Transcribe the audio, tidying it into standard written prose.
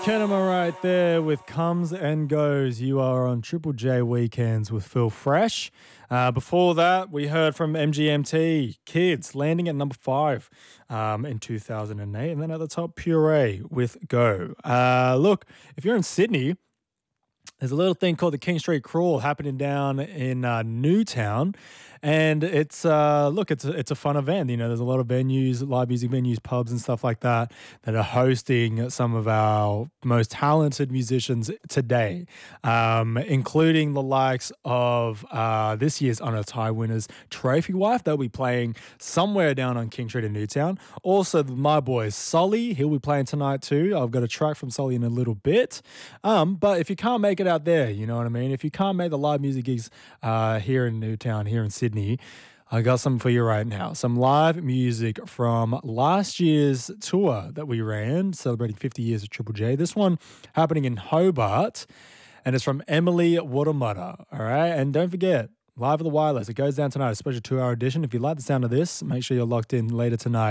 Kenema right there with Comes and Goes. You are on Triple J Weekends with Phil Fresh. Before that, we heard from MGMT, Kids, landing at number 5 in 2008. And then at the top, Puree with Go. Look, if you're in Sydney, there's a little thing called the King Street Crawl happening down in Newtown. And it's a fun event. You know, there's a lot of venues, live music venues, pubs and stuff like that are hosting some of our most talented musicians today, including the likes of this year's Honor Tie winners, Trophy Wife. They'll be playing somewhere down on King Street in Newtown. Also, my boy Sully, he'll be playing tonight too. I've got a track from Sully in a little bit. But if you can't make it out there, you know what I mean? If you can't make the live music gigs here in Newtown, here in Sydney, I got something for you right now. Some live music from last year's tour that we ran, celebrating 50 years of Triple J. This one happening in Hobart, and it's from Emily Watermutter, all right? And don't forget, Live at the Wireless. It goes down tonight, a special 2-hour edition. If you like the sound of this, make sure you're locked in later tonight.